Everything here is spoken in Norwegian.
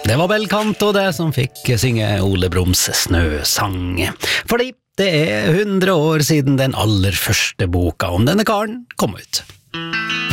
Det var Bel Canto det som fikk synge Ole Brums Snøsang. Fordi det er 100 år siden den aller første boka om denne karen kom ut.